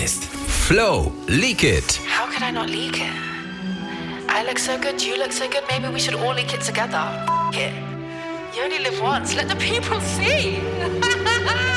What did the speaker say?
ist Flo Leak It. How could I not leak it? I look so good, you look so good, maybe we should all leak it together. F*** it. You only live once, let the people see.